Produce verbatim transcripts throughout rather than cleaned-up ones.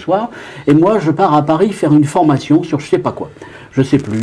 soir, et moi je pars à Paris faire une formation sur je sais pas quoi, je sais plus.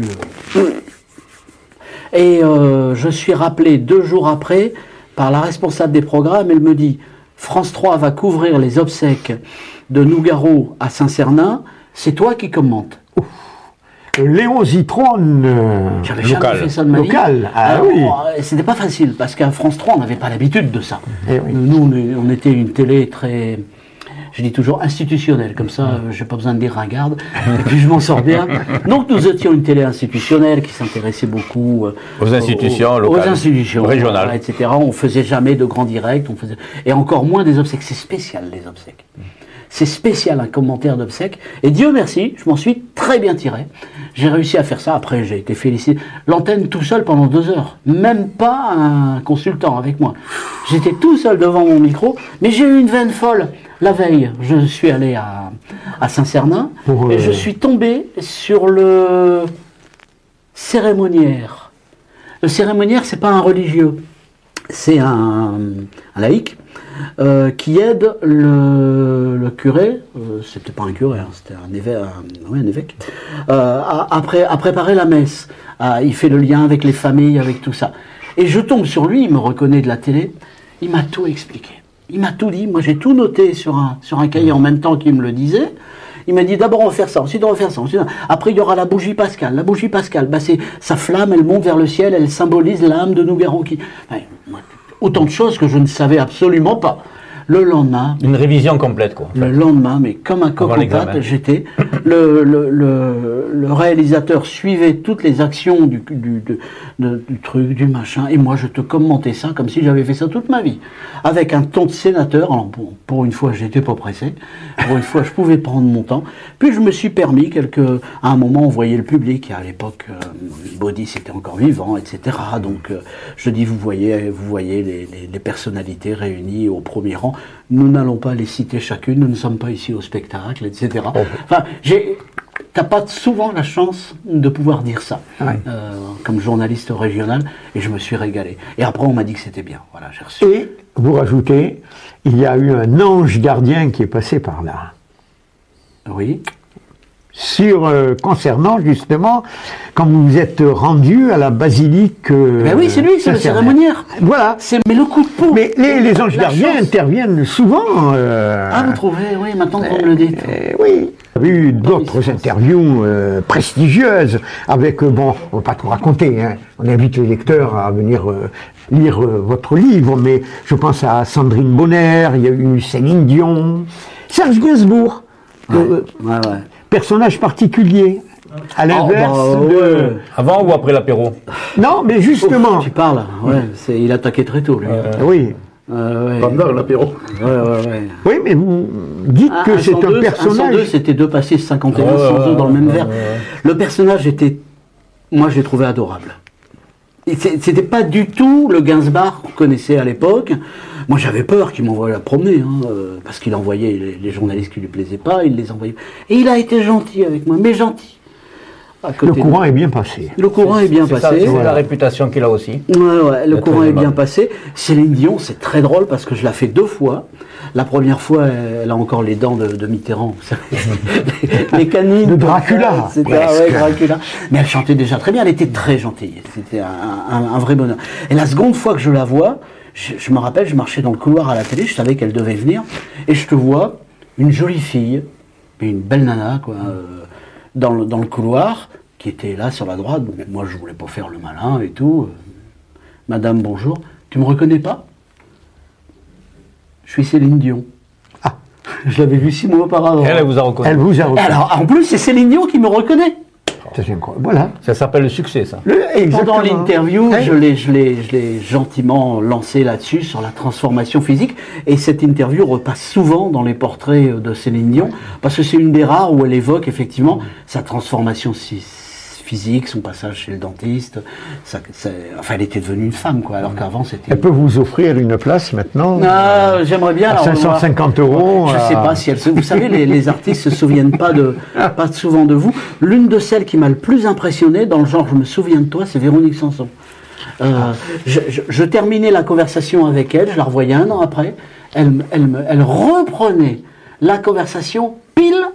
Et euh, je suis rappelé deux jours après par la responsable des programmes, elle me dit France trois va couvrir les obsèques de Nougaro à Saint-Cernin, c'est toi qui commentes. Ouf. Léon Zitrone, euh, J'avais jamais fait ça de ma vie. Local, ah Alors, oui. C'était pas facile, parce qu'à France trois, on n'avait pas l'habitude de ça. Eh oui. Nous, on, est- on était une télé très, je dis toujours institutionnelle, comme ça, euh, j'ai pas besoin de dire ringarde, et puis je m'en sors bien. Donc nous étions une télé institutionnelle qui s'intéressait beaucoup euh, Aux institutions aux, locales, aux institutions, régionales. voilà, et cetera. On faisait jamais de grands directs, on faisait, et encore moins des obsèques. C'est spécial, les obsèques. C'est spécial, un commentaire d'obsèques. Et Dieu merci, je m'en suis très bien tiré. J'ai réussi à faire ça. Après, j'ai été félicité. L'antenne tout seul pendant deux heures. Même pas un consultant avec moi. J'étais tout seul devant mon micro. Mais j'ai eu une veine folle. La veille, je suis allé à, à Saint-Cernin. Pour, Et euh, je suis tombé sur le cérémoniaire. Le cérémoniaire, c'est pas un religieux. C'est un, un laïc. Euh, qui aide le, le curé, euh, c'était pas un curé, hein, c'était un évêque, un, ouais, un évêque euh, à, à, pré, à préparer la messe. À, il fait le lien avec les familles, avec tout ça. Et je tombe sur lui, il me reconnaît de la télé, il m'a tout expliqué. Il m'a tout dit, moi j'ai tout noté sur un, sur un cahier en même temps qu'il me le disait. Il m'a dit d'abord on va faire ça, ensuite on va faire ça, ensuite après il y aura la bougie pascale. La bougie pascale, bah c'est sa flamme, elle monte vers le ciel, elle symbolise l'âme de Nougaro qui... Ouais, moi, autant de choses que je ne savais absolument pas. Le lendemain... Une révision complète, quoi. Le lendemain, mais comme un coq Avant en l'examen. pâte, j'étais... Le, le, le, le réalisateur suivait toutes les actions du, du, de- de- du truc, du machin, et moi je te commentais ça comme si j'avais fait ça toute ma vie. Avec un ton de sénateur, alors bon, pour une fois j'étais pas pressé, pour une fois je pouvais prendre mon temps, puis je me suis permis quelques... À un moment on voyait le public, et à l'époque, euh, Baudis était encore vivant, et cetera. Donc euh, je dis, vous voyez, vous voyez les, les, les personnalités réunies au premier rang, nous n'allons pas les citer chacune, nous ne sommes pas ici au spectacle, et cetera. Enfin, j'ai, t'as pas souvent la chance de pouvoir dire ça, Ouais. euh, comme journaliste régional, et je me suis régalé. Et après, on m'a dit que c'était bien. Voilà, j'ai reçu. Et, vous rajoutez, il y a eu un ange gardien qui est passé par là. Oui. Sur, euh, concernant justement, quand vous vous êtes rendu à la basilique. euh, Ben oui, c'est lui, c'est le Saint-Cernin. cérémoniaire. Voilà. C'est, mais le coup de peau. Mais les, les anges La gardiens chance. interviennent souvent. euh, Ah, vous trouvez, oui, maintenant qu'on me le dit. euh, oui. Il y a eu d'autres interviews euh, prestigieuses avec, euh, bon, on ne va pas tout raconter, hein. On invite les lecteurs à venir euh, lire euh, votre livre, mais je pense à Sandrine Bonner, il y a eu Céline Dion, Serge Gainsbourg, Ouais, euh, ouais, ouais. personnage particulier, à l'inverse Oh, bah, de... ouais. Avant ou après l'apéro? Non, mais justement, Tu parles, ouais, c'est, il attaquait très tôt, lui. oui, Euh, ouais. Pendant l'apéro. Ouais, ouais, ouais. oui, mais vous dites Un- que un c'est cent un deux, personnage... un cent deux, c'était deux pastis cinquante et un Ouais, sans ouais, œufs dans le même ouais, verre. ouais, ouais. Le personnage était, moi je l'ai trouvé adorable. Et c'est- C'était pas du tout le Gainsbourg qu'on connaissait à l'époque. Moi j'avais peur qu'il m'envoie la promener, hein, euh, parce qu'il envoyait les, les journalistes qui lui plaisaient pas, il les envoyait. Et il a été gentil avec moi, mais gentil. À Le côté de- courant est bien passé. Le courant est bien C'est ça, passé. c'est Voilà. la réputation qu'il a aussi. Ouais, ouais, le D'être courant est bien aimable. passé. Céline Dion, c'est très drôle parce que je l'ai fait deux fois. La première fois, elle a encore les dents de, de Mitterrand, vous savez, les, les canines. De Dracula, et cetera. presque. Ouais, Dracula. Mais elle chantait déjà très bien, elle était très gentille. C'était un, un- un vrai bonheur. Et la seconde fois que je la vois, je, je me rappelle, je marchais dans le couloir à la télé, je savais qu'elle devait venir, et je te vois, une jolie fille, une belle nana, quoi, euh, dans, le, dans le couloir, qui était là sur la droite. Bon, moi, je voulais pas faire le malin et tout. Madame, bonjour. Tu me reconnais pas? Je suis Céline Dion. Ah. Je l'avais vue six mois auparavant. Elle, elle vous a reconnu. Elle vous a Et reconnu. alors, en plus, c'est Céline Dion qui me reconnaît. C'est incroyable. Voilà. Ça s'appelle le succès, ça. Le- exactement. Pendant l'interview, Hein? je l'ai, je l'ai, je l'ai gentiment lancé là-dessus, sur la transformation physique. Et cette interview repasse souvent dans les portraits de Céline Dion, parce que c'est une des rares où elle évoque effectivement sa transformation si- physique, son passage chez le dentiste. Ça, ça- enfin, elle était devenue une femme, quoi, alors qu'avant, c'était... Elle peut vous offrir une place maintenant. Ah, j'aimerais bien. à alors, cinq cent cinquante euros. Je ne sais euh, pas si elle se... Vous savez, les, les artistes se souviennent pas de, pas souvent de vous. L'une de celles qui m'a le plus impressionné, dans le genre je me souviens de toi, c'est Véronique Sanson. Euh, je, je- je terminais la conversation avec elle, je la revoyais un an après. Elle, me- elle, me- elle reprenait la conversation pile